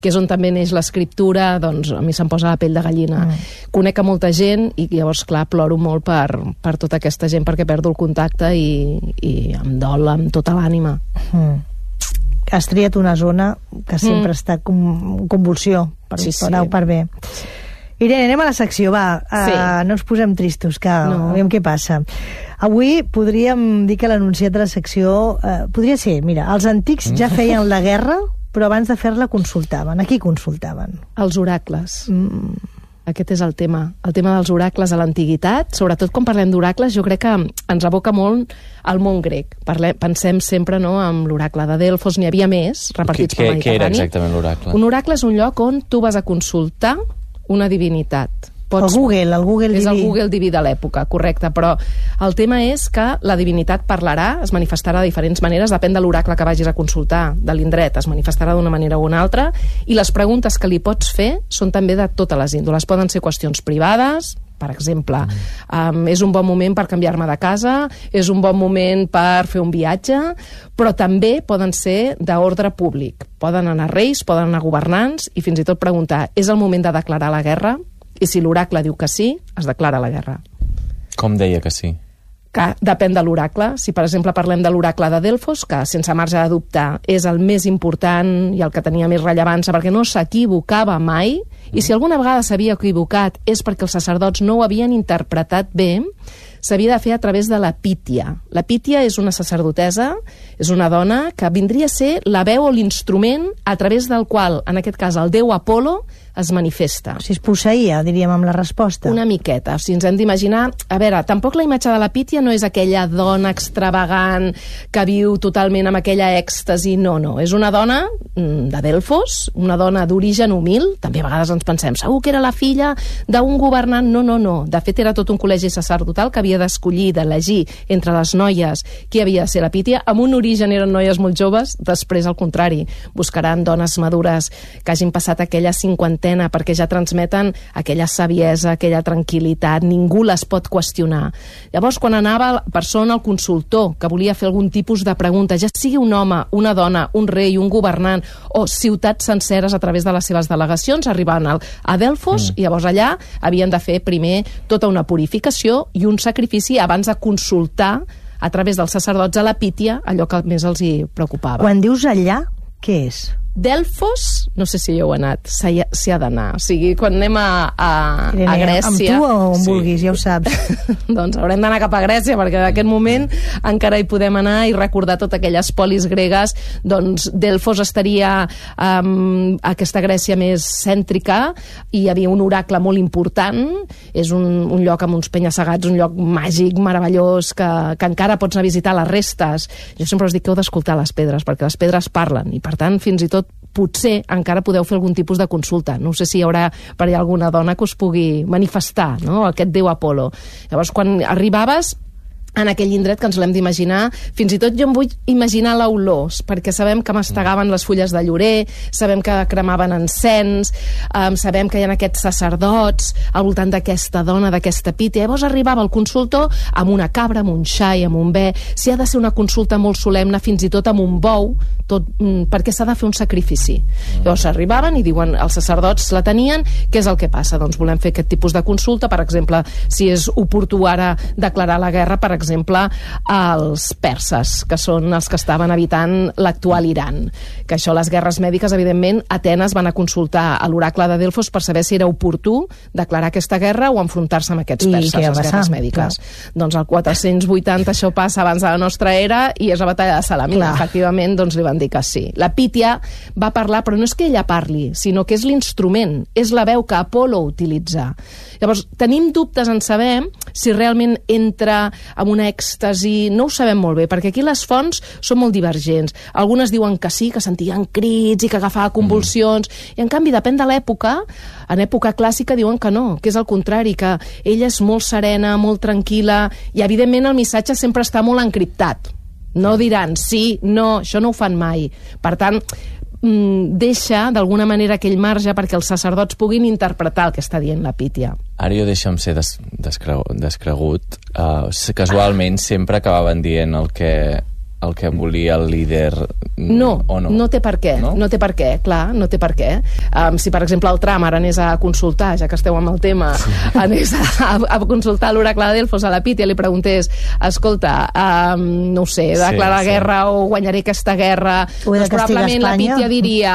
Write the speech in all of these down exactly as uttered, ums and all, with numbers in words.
que és on també neix l'escriptura, doncs a mi se'm posa la pell de gallina. Mm. Conec a molta gent i llavors, clar, ploro molt per, per tota aquesta gent perquè perdo el contacte i, i em dol amb tota l'ànima. Mm. Has triat una zona que sempre mm. està en convulsió, per, sí, sí. per, per bé. Irene, anem a la secció, va. Sí. Uh, no ens posem tristos, que no. Aviam què passa. Avui podríem dir que l'anunciat de la secció uh, podria ser, mira, els antics ja feien la guerra, però abans de fer-la consultaven. A qui consultaven? Els oracles. Mm. Aquest és el tema. El tema dels oracles a l'antiguitat, sobretot quan parlem d'oracles, jo crec que ens aboca molt al món grec. Parlem, pensem sempre, no, amb l'oracle de Delfos, n'hi havia més, repartits pel Mediterrani. Què era exactament l'oracle? Un oracle és un lloc on tu vas a consultar una divinitat. Pots... El Google, el Google és diví. el Google diví de l'època, correcte, però el tema és que la divinitat parlarà, es manifestarà de diferents maneres, depèn de l'oracle que vagis a consultar, de l'indret, es manifestarà d'una manera o una altra, i les preguntes que li pots fer són també de totes les índoles. Poden ser qüestions privades, per exemple, um, és un bon moment per canviar-me de casa, és un bon moment per fer un viatge, però també poden ser d'ordre públic. Poden anar reis, poden anar governants, i fins i tot preguntar, és el moment de declarar la guerra? I si l'oracle diu que sí, es declara la guerra. Com deia que sí? Que depèn de l'oracle. Si, per exemple, parlem de l'oracle de Delfos, que sense marge de dubte és el més important i el que tenia més rellevància perquè no s'equivocava mai, i si alguna vegada s'havia equivocat és perquè els sacerdots no ho havien interpretat bé, s'havia de fer a través de la pítia. La pítia és una sacerdotessa, és una dona que vindria a ser la veu o l'instrument a través del qual, en aquest cas, el déu Apolo es manifesta. Si es posseïa, diríem, amb la resposta. Una miqueta. O sigui, ens hem d'imaginar... A veure, tampoc la imatge de la pítia no és aquella dona extravagant que viu totalment amb aquella èxtasi. No, no. És una dona de Delfos, una dona d'origen humil. També a vegades ens pensem, segur que era la filla d'un governant. No, no, no. De fet, era tot un col·legi sacerdotal que havia d'escollir, d'elegir entre les noies qui havia de ser la pítia. Amb un origen eren noies molt joves, després, al contrari, buscaran dones madures que hagin passat aquella cinquantena perquè ja transmeten aquella saviesa, aquella tranquil·litat, ningú les pot qüestionar. Llavors, quan anava la persona, el consultor, que volia fer algun tipus de pregunta, ja sigui un home, una dona, un rei, un governant, o ciutats senceres a través de les seves delegacions, arribaven al, a Delfos, mm. i llavors allà havien de fer primer tota una purificació i un sacrifici abans de consultar a través dels sacerdots a la pítia allò que més els hi preocupava. Quan dius allà, què és? Delfos, no sé si hi heu anat, s'hi ha, ha d'anar. O sigui, quan anem a, a, Irene, a Grècia... Amb tu o on sí. vulguis, ja ho saps. Doncs haurem d'anar cap a Grècia, perquè en aquest moment encara hi podem anar i recordar totes aquelles polis gregues. Doncs Delfos estaria um, aquesta Grècia més cèntrica, i hi havia un oracle molt important. És un, un lloc amb uns penya-segats, un lloc màgic, meravellós, que, que encara pots anar a visitar les restes. Jo sempre us dic que heu d'escoltar les pedres, perquè les pedres parlen, i per tant, fins i tot potser encara podeu fer algun tipus de consulta. No sé si hi haurà per allà alguna dona que us pugui manifestar, no?, aquest déu Apolo. Llavors, quan arribaves en aquell indret, que ens l'hem d'imaginar, fins i tot jo em vull imaginar l'olor, perquè sabem que mastegaven les fulles de llorer, sabem que cremaven encens, um, sabem que hi ha aquests sacerdots al voltant d'aquesta dona, d'aquesta pítia. Llavors arribava el consultor amb una cabra, amb un xai, amb un bé. Si ha de ser una consulta molt solemne, fins i tot amb un bou, tot, mm, perquè s'ha de fer un sacrifici. Llavors arribaven i diuen, els sacerdots la tenien, què és el que passa? Doncs volem fer aquest tipus de consulta, per exemple, si és oportú ara declarar la guerra, per exemple, als perses, que són els que estaven habitant l'actual Iran. Que això, les guerres mèdiques, evidentment, Atenes van a consultar a l'oracle de Delfos per saber si era oportú declarar aquesta guerra o enfrontar-se amb aquests perses, les guerres mèdiques. Clar. Doncs al quatre-cents vuitanta això passa abans de la nostra era i és la batalla de Salamina. Clar. Efectivament, doncs li van dir que sí. La Pítia va parlar, però no és que ella parli, sinó que és l'instrument, és la veu que Apolo utilitza. Llavors, tenim dubtes en saber si realment entra amb una èxtasi, no ho sabem molt bé, perquè aquí les fonts són molt divergents. Algunes diuen que sí, que sentien crits i que agafava convulsions, mm. i en canvi, depèn de l'època, en època clàssica diuen que no, que és el contrari, que ella és molt serena, molt tranquil·la, i evidentment el missatge sempre està molt encriptat. No diran sí, no, això no ho fan mai. Per tant, deixa d'alguna manera aquell marge perquè els sacerdots puguin interpretar el que està dient la Pítia. Ara jo deixa'm ser des, descre, descregut. Uh, casualment sempre acabaven dient el que el que volia el líder no, o no? No té per què, no? no té per què, clar, no té per què. Um, si, per exemple, el Trump ara anés a consultar, ja que esteu amb el tema, sí. anés a, a consultar l'oracle de Delfos a la Pítia i li preguntés, escolta, um, no ho sé, declarar sí, sí. guerra o guanyaré aquesta guerra, doncs probablement la Pítia diria,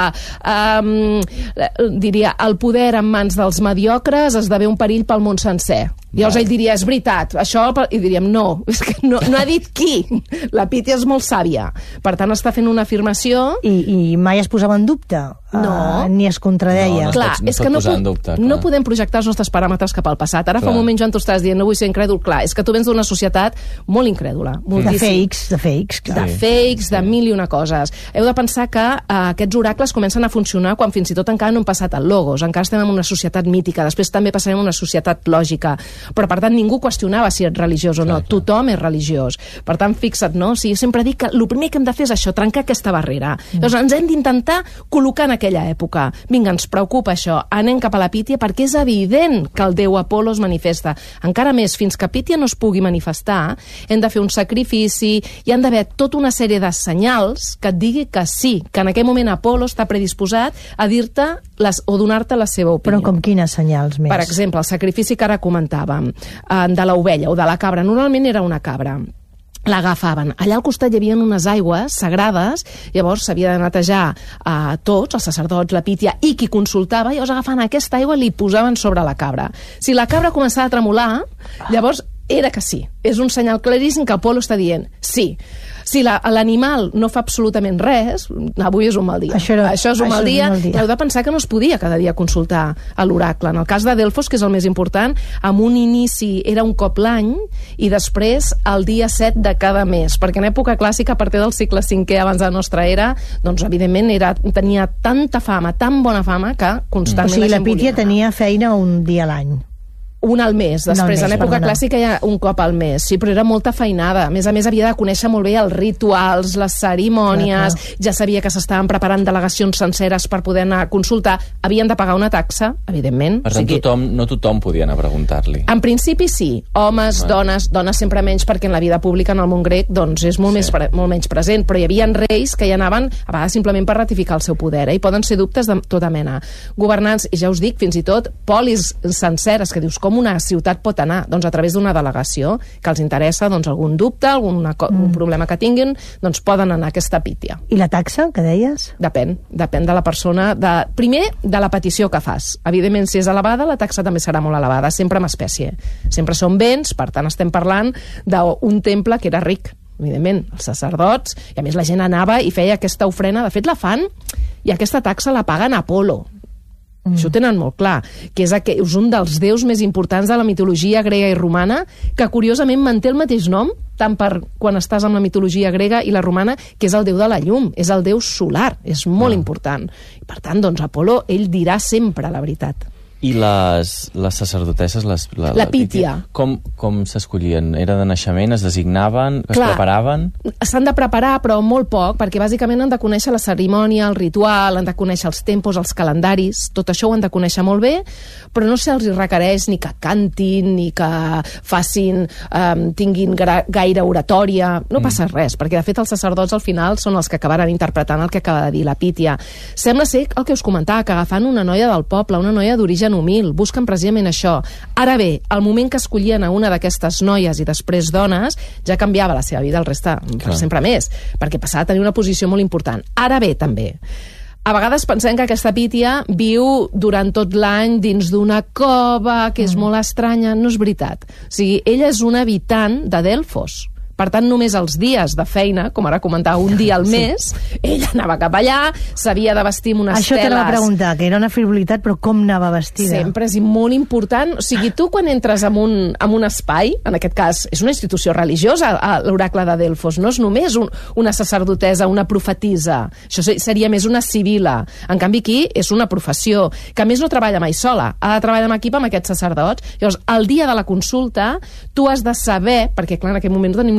um, diria el poder en mans dels mediocres esdevé un perill pel món sencer. Llavors ell diria, és veritat, això... I diríem, no, és que no, no ha dit qui. La Pítia és molt sàvia. Per tant, està fent una afirmació... I, i mai es posava en dubte? No. Uh, ni es contradeia? No, no clar, no és que no, dubte, no podem projectar els nostres paràmetres cap al passat. Ara clar. Fa un moment, Joan, tu estàs dient, no vull ser incrèdul. Clar, és que tu vens d'una societat molt incrèdula. De fakes, de fakes, clar. De fakes, de mil i una coses. Heu de pensar que uh, aquests oracles comencen a funcionar quan fins i tot encara no hem passat al logos. Encara estem en una societat mítica. Després també passarem a una societat lògica. Però, per tant, ningú qüestionava si ets religiós o no. Clar, clar. Tothom és religiós. Per tant, fixa't, no? O sigui, sempre dic que el primer que hem de fer és això, trencar aquesta barrera. Mm. Llavors, ens hem d'intentar col·locar en aquella època. Vinga, ens preocupa això. Anem cap a la Pítia perquè és evident que el déu Apolo es manifesta. Encara més, fins que Pítia no es pugui manifestar, hem de fer un sacrifici, hi han d'haver tota una sèrie de senyals que et digui que sí, que en aquell moment Apolo està predisposat a dir-te les, o donar-te la seva opinió. Però com quines senyals més? Per exemple, el sacrifici que ara comentàvem, de l'ovella o de la cabra. Normalment era una cabra. L'agafaven. Allà al costat hi havia unes aigües sagrades, llavors s'havia de netejar a tots, els sacerdots, la Pítia, i qui consultava, llavors agafaven aquesta aigua i li posaven sobre la cabra. Si la cabra començava a tremolar, llavors era que sí. És un senyal claríssim que Apolo està dient sí. Si l'animal no fa absolutament res, avui és un mal dia. Això, era, això és un això mal dia. És un mal dia. Heu de pensar que no es podia cada dia consultar a l'oracle. En el cas de Delfos, que és el més important, amb un inici era un cop l'any i després el dia set de cada mes, perquè en època clàssica, a partir del segle cinquè abans de la nostra era, doncs evidentment era, tenia tanta fama, tan bona fama, que constantment... O sigui, la Pítia tenia feina un dia a l'any. Un al mes, després, en època clàssica ja un cop al mes, sí, però era molta feinada. A més a més, havia de conèixer molt bé els rituals, les cerimònies, clar, clar. Ja sabia que s'estaven preparant delegacions senceres per poder anar a consultar. Havien de pagar una taxa, evidentment. Per tant, o sigui, tothom, no tothom podia anar a preguntar-li. En principi sí, homes, ah. dones, dones sempre menys, perquè en la vida pública en el món grec doncs és molt, sí. més, pre molt menys present, però hi havia reis que hi anaven a vegades simplement per ratificar el seu poder, eh? I poden ser dubtes de tota mena. Governants, i ja us dic, fins i tot polis senceres, que dius, com una ciutat pot anar? Doncs a través d'una delegació que els interessa doncs, algun dubte, algun mm. problema que tinguin, doncs poden anar a aquesta Pítia. I la taxa, que deies? Depèn, depèn de la persona. De, primer, de la petició que fas. Evidentment, si és elevada, la taxa també serà molt elevada, sempre amb espècie. Sempre són béns, per tant estem parlant d'un temple que era ric. Evidentment, els sacerdots, i a més la gent anava i feia aquesta ofrena, de fet la fan, i aquesta taxa la paguen a Apolo. Mm. Això ho tenen molt clar, que és, aqu és un dels déus més importants de la mitologia grega i romana, que curiosament manté el mateix nom, tant per quan estàs amb la mitologia grega i la romana, que és el déu de la llum, és el déu solar, és molt ah. important. I per tant, doncs, Apolo, ell dirà sempre la veritat. I les, les sacerdotesses, les, la, la Pítia, com, com s'escollien? Era de naixement, es designaven, es Clar, preparaven? S'han de preparar, però molt poc, perquè bàsicament han de conèixer la cerimònia, el ritual, han de conèixer els tempos, els calendaris, tot això ho han de conèixer molt bé, però no se'ls requereix ni que cantin, ni que facin, um, tinguin gaire oratòria, no mm. passa res, perquè de fet els sacerdots al final són els que acabaran interpretant el que acaba de dir la Pítia. Sembla ser el que us comentava, que agafant una noia del poble, una noia d'origen humil, busquen precisament això. Ara bé, al moment que escollien a una d'aquestes noies i després dones, ja canviava la seva vida el resta per sempre més, perquè passava a tenir una posició molt important. Ara bé, també, a vegades pensem que aquesta Pítia viu durant tot l'any dins d'una cova que és mm. molt estranya. No és veritat. O sigui, ella és una habitant de Delfos. Per tant, només els dies de feina, com ara comentava, un dia al mes, sí. ella anava cap allà, s'havia de vestir amb unes Això teles... Això t'anava a preguntar, que era una frivolitat, però com anava vestida? Sempre és molt important. O sigui, tu quan entres en un, en un espai, en aquest cas, és una institució religiosa, l'oracle de Delfos, no és només un, una sacerdotessa, una profetisa. Això seria més una civila. En canvi, aquí és una professió, que a més no treballa mai sola, ha de treballar en equip amb aquests sacerdots. Llavors, el dia de la consulta, tu has de saber, perquè clar, en aquell moment no tenim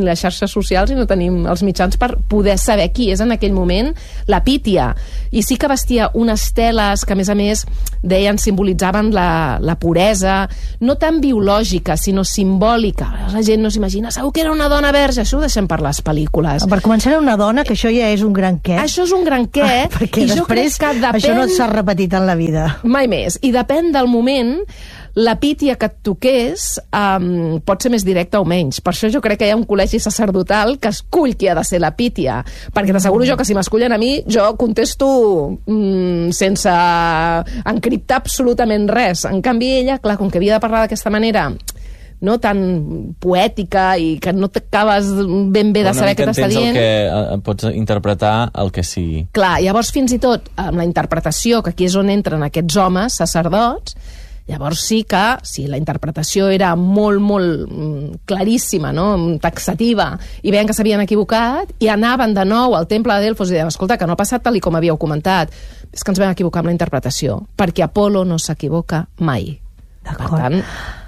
les xarxes socials i no tenim els mitjans per poder saber qui és en aquell moment la Pítia. I sí que vestia unes teles que, a més a més, deien, simbolitzaven la, la puresa, no tan biològica, sinó simbòlica. La gent no s'imagina, segur que era una dona verge, això ho deixem per les pel·lícules. Per començar, era una dona, que això ja és un gran què. Això és un gran què, ah, perquè i després jo crec que depèn... això no s'ha repetit en la vida. Mai més. I depèn del moment, la Pítia que et toqués um, pot ser més directa o menys. Per això jo crec que hi ha un col·legi sacerdotal que escull qui ha de ser la Pítia. Perquè t'asseguro jo que si m'escullen a mi, jo contesto mm, sense encriptar absolutament res. En canvi, ella, clar, com que havia de parlar d'aquesta manera no tan poètica i que no t'acabes ben bé de saber què t'està dient. Una mica entens el que pots interpretar el que sigui. Clar, llavors fins i tot amb la interpretació, que aquí és on entren aquests homes sacerdots, llavors sí que, si la interpretació era molt, molt claríssima, no? Taxativa, i veien que s'havien equivocat, i anaven de nou al temple de Delfos i deien, escolta, que no ha passat tal i com havíeu comentat, és que ens vam equivocar amb la interpretació, perquè Apolo no s'equivoca mai. Per tant...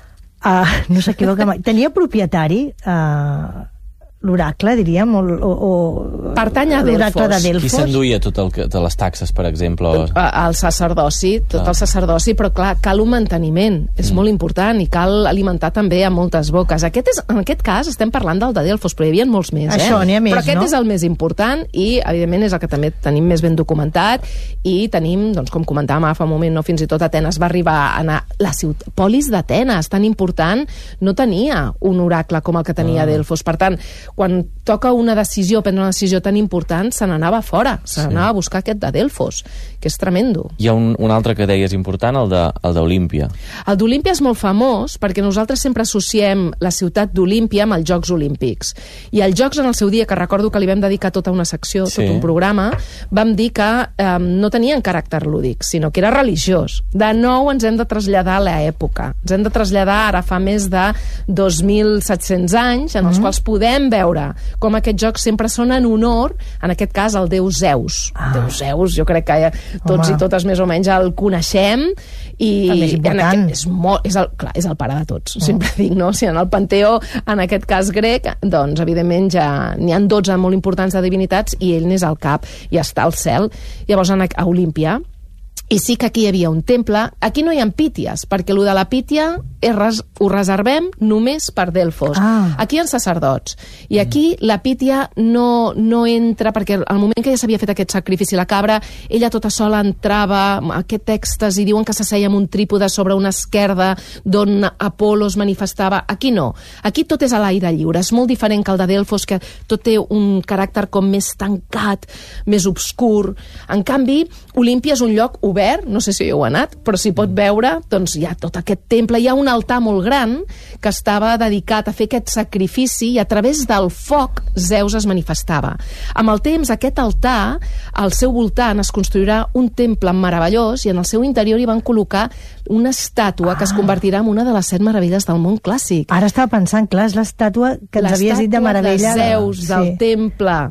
Uh, no s'equivoca mai. Tenia propietari... Uh... l'oracle, diríem, o, o, o pertany a Delfos. De Delfos. Qui s'enduia tot el que, de les taxes, per exemple? El sacerdoci, tot ah. el sacerdoci, però clar, cal un manteniment, és mm. molt important, i cal alimentar també a moltes boques. Aquest és, en aquest cas estem parlant del de Delfos, però hi havia molts més, eh? Això, n'hi ha més, però aquest no? és el més important i, evidentment, és el que també tenim més ben documentat i tenim, doncs, com comentàvem fa un moment, no, fins i tot Atenes va arribar a anar... La ciutat, polis d'Atenes, tan important, no tenia un oracle com el que tenia ah. Delfos. Per tant, quan toca una decisió, prendre una decisió tan important, se n'anava fora, se n'anava sí. a buscar aquest de Delfos, que és tremendo. Hi ha un, un altre que deies important, el d'Olímpia. El d'Olímpia és molt famós perquè nosaltres sempre associem la ciutat d'Olímpia amb els Jocs Olímpics. I els Jocs, en el seu dia, que recordo que li vam dedicar tota una secció, sí. tot un programa, vam dir que eh, no tenien caràcter lúdic, sinó que era religiós. De nou ens hem de traslladar a l'època. Ens hem de traslladar ara fa més de dos mil set-cents anys, en els mm-hmm. quals podem veure com aquests jocs sempre són en honor, en aquest cas, al déu Zeus. Ah. Déu Zeus, jo crec que ja tots Home. i totes més o menys el coneixem, i és en aquest, és, molt, és, el, clar, és el pare de tots, oh. sempre dic, no? Si en el panteó, en aquest cas grec, doncs, evidentment, ja n'hi ha dotze molt importants de divinitats i ell n'és al cap, i està al cel. Llavors, a Olímpia, i sí que aquí hi havia un temple. Aquí no hi ha píties, perquè el de la pítia res, ho reservem només per Delfos. Ah. Aquí hi ha sacerdots. I aquí la pítia no, no entra, perquè al moment que ja s'havia fet aquest sacrifici la cabra, ella tota sola entrava, aquest èxtasi, diuen que s'asseia amb un trípode sobre una esquerda d'on Apolo es manifestava. Aquí no. Aquí tot és a l'aire lliure. És molt diferent que el de Delfos, que tot té un caràcter com més tancat, més obscur. En canvi, Olímpia és un lloc obert, no sé si hi heu anat, però s'hi pot veure, doncs hi ha tot aquest temple, hi ha un altar molt gran que estava dedicat a fer aquest sacrifici i a través del foc Zeus es manifestava. Amb el temps, aquest altar, al seu voltant es construirà un temple meravellós i en el seu interior hi van col·locar una estàtua ah. que es convertirà en una de les set meravelles del món clàssic. Ara estava pensant, clar, és l'estàtua que ens havies dit de meravella. L'estàtua de Zeus, de... del sí. temple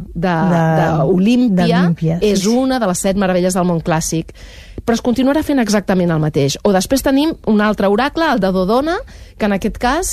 d'Olímpia, és sí. una de les set meravelles del món clàssic. Però es continuarà fent exactament el mateix. O després tenim un altre oracle, el de Dodona, que en aquest cas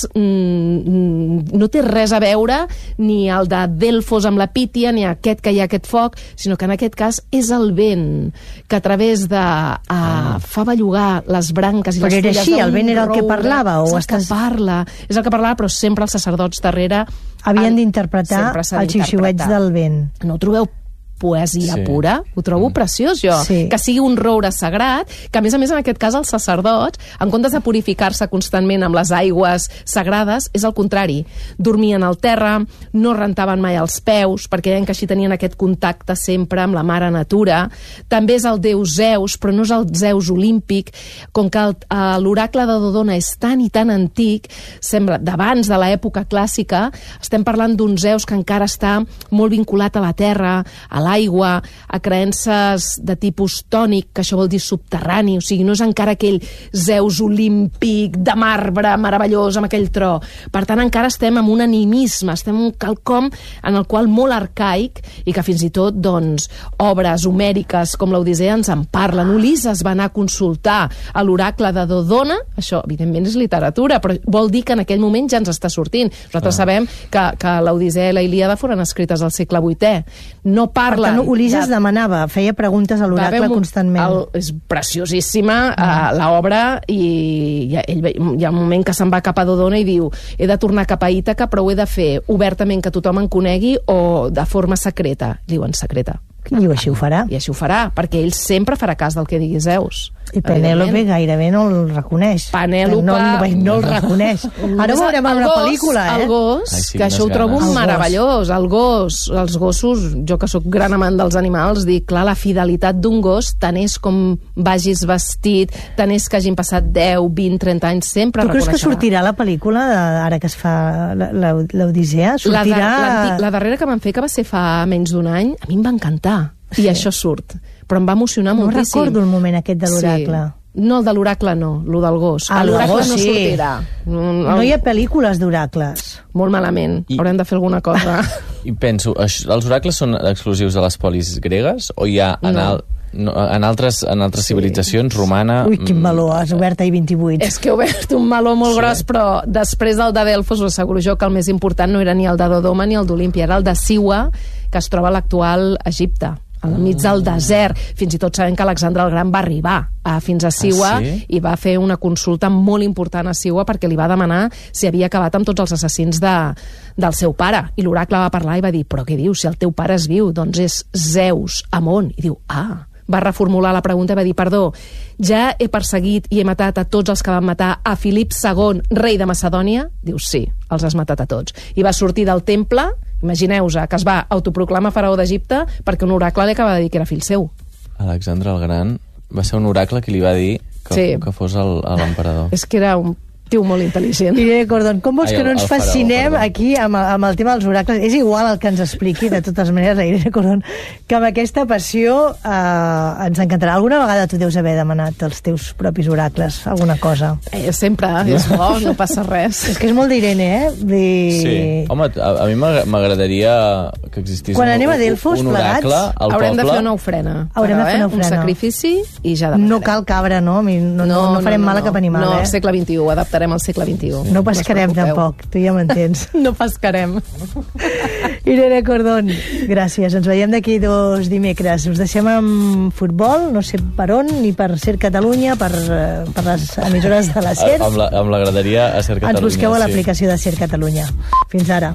mm, no té res a veure ni el de Delfos amb la pítia, ni aquest que hi ha aquest foc, sinó que en aquest cas és el vent, que a través de... A, ah. fa bellugar les branques i però les fulles d'un roure. Però era així, el vent era el que parlava? O és el estàs... que parla, és el que parlava, però sempre els sacerdots darrere... Havien d'interpretar els xiuxiuets del vent. No ho trobeu poesia sí. pura, ho trobo mm. preciós jo, sí. que sigui un roure sagrat, que a més a més en aquest cas els sacerdots, en comptes de purificar-se constantment amb les aigües sagrades, és el contrari, dormien al terra, no rentaven mai els peus, perquè deien que així tenien aquest contacte sempre amb la mare natura. També és el déu Zeus, però no és el Zeus olímpic, com que l'oracle de Dodona és tan i tan antic, sembla d'abans de l'època clàssica, estem parlant d'un Zeus que encara està molt vinculat a la terra, a l'aigua, a creences de tipus tònic, que això vol dir subterrani, o sigui, no és encara aquell Zeus olímpic de marbre meravellós amb aquell tro. Per tant, encara estem en un animisme, estem en un quelcom en el qual molt arcaic, i que fins i tot, doncs, obres homèriques com l'Odissea ens en parlen. Ulisses va anar a consultar a l'oracle de Dodona, això, evidentment, és literatura, però vol dir que en aquell moment ja ens està sortint. Nosaltres ah. sabem que, que l'Odissea i la Ilíada foren escrites al segle vuitè. No parlen... Per tant, Ulisses de... demanava, feia preguntes a l'oracle constantment. El, és preciosíssima ah. uh, l'obra, i hi ha, ell, hi ha un moment que se'n va cap a Dodona i diu: he de tornar cap a Ítaca, però ho he de fer obertament, que tothom en conegui, o de forma secreta. Diuen secreta. I així ho farà. I així ho farà, perquè ell sempre farà cas del que digui Zeus. I Penèlope gairebé no el reconeix. Penèlope... No, no, no el reconeix. Ara ho veurem en una gos, pel·lícula, eh? El gos, Ai, sí, que això ho trobo el meravellós. El gos, els gossos, jo que sóc gran amant dels animals, dic, clar, la fidelitat d'un gos, tant és com vagis vestit, tant és que hagin passat deu, vint, trenta anys, sempre reconeixerà. Tu creus que sortirà la pel·lícula, de, ara que es fa l'Odissea? Sortirà... La, de, la darrera que van fer, que va ser fa menys d'un any, a mi em va encantar. Sí. I això surt. Però em va emocionar no moltíssim. No recordo el moment aquest de l'oracle. Sí. No, el de l'oracle no, el del gos. Ah, l'oracle no sí. sortirà. El... No hi ha pel·lícules d'oracles. Molt malament. I... Haurem de fer alguna cosa. I penso, això, els oracles són exclusius de les polis gregues o hi ha en, no. al, no, en altres, en altres sí. civilitzacions, romana... Ui, quin meló, has obert ahir vint-i-vuit. És que he obert un meló molt sí. gros, però després del de Delfos, us asseguro jo que el més important no era ni el de Dodoma ni el d'Olímpia, era el de Siwa, que es troba a l'actual Egipte, al mig del desert. Fins i tot sabem que Alexandre el Gran va arribar a, fins a Siwa ah, sí? i va fer una consulta molt important a Siwa perquè li va demanar si havia acabat amb tots els assassins de, del seu pare. I l'oracle va parlar i va dir: però què dius, si el teu pare és viu? Doncs és Zeus, Amon. I diu: ah... va reformular la pregunta i va dir: perdó, ja he perseguit i he matat a tots els que van matar a Filip segon, rei de Macedònia? Diu: sí, els has matat a tots. I va sortir del temple, imagineu-vos que es va autoproclamar faraó d'Egipte perquè un oracle li acaba de dir que era fill seu. Alexandre el Gran va ser un oracle que li va dir que, sí. que fos l'emperador. És que era un tio molt intel·ligent. Irene Cordón, com vols Ai, que no ens fascinem faraó, aquí amb, amb el tema dels oracles? És igual el que ens expliqui, de totes maneres, Irene Cordón, que amb aquesta passió eh, ens encantarà. Alguna vegada tu deus haver demanat als teus propis oracles alguna cosa? Eh, sempre, és bo, no passa res. És que és molt d'Irene, eh? De... Sí. Home, a, a mi m'agradaria que existís Quan un, anem a Delfos, un oracle plegats, al haurem poble. de fer una ofrena. Haurem però, de fer una ofrena. Eh? Un sacrifici i ja demanarem. No cal cabra, no? No, no, no farem no, no, mal a cap animal, no, eh? No, al segle vint-i-u, adaptarem al segle vint-i-u. No pescarem no tampoc, tu ja m'entens. No pescarem. Irene Cordón, gràcies. Ens veiem d'aquí dos dimecres. Us deixem amb futbol, no sé per on, ni per Ser Catalunya, per, per les emissores de la Ser. Amb la, amb la graderia a Ser Catalunya. Ens busqueu a sí. l'aplicació de Ser Catalunya. Fins ara.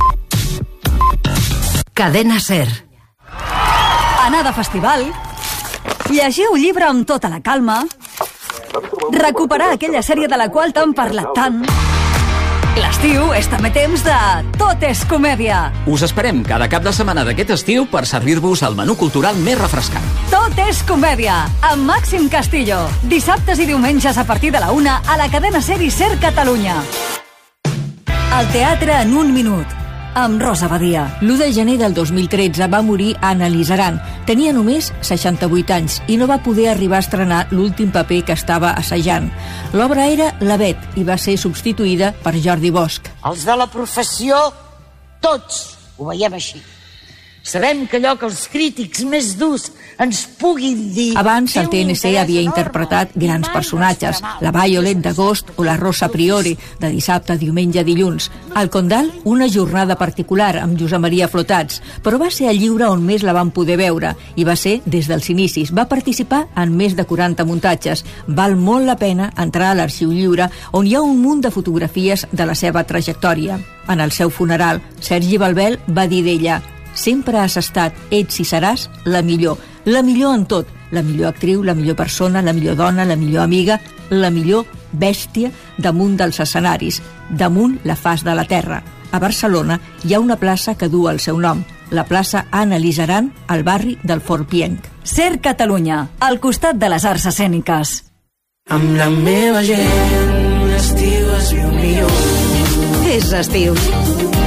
Cadena Ser. Anar de festival, llegir un llibre amb tota la calma, recuperar aquella sèrie de la qual t'han parlat tant. L'estiu és també temps de Tot és comèdia. Us esperem cada cap de setmana d'aquest estiu per servir-vos el menú cultural més refrescant. Tot és comèdia, amb Màxim Castillo. Dissabtes i diumenges a partir de la una a la cadena Ser i Ser Catalunya. El teatre en un minut, amb Rosa Badia. l'u de gener del dos mil tretze va morir Anna Lizaran. Tenia només seixanta-vuit anys i no va poder arribar a estrenar l'últim paper que estava assajant. L'obra era La Bet i va ser substituïda per Jordi Bosch. Els de la professió, tots ho veiem així. Sabem que allò que els crítics més durs ens puguin dir... Abans, el T N C havia interpretat grans personatges, la Violet d'agost o la Rosa Priori, de dissabte, diumenge, dilluns. Al Condal, una jornada particular amb Josep Maria Flotats, però va ser el lliure on més la van poder veure, i va ser des dels inicis. Va participar en més de quaranta muntatges. Val molt la pena entrar a l'Arxiu Lliure, on hi ha un munt de fotografies de la seva trajectòria. En el seu funeral, Sergi Balbel va dir d'ella: sempre has estat, ets i seràs la millor. La millor en tot. La millor actriu, la millor persona, la millor dona, la millor amiga, la millor bèstia damunt dels escenaris, damunt la faç de la terra. A Barcelona hi ha una plaça que du el seu nom, la plaça Anna Lizaran, al barri del Fort Pienc. Ser Catalunya, al costat de les arts escèniques. Amb la meva gent, l'estiu es viu millor. És estiu.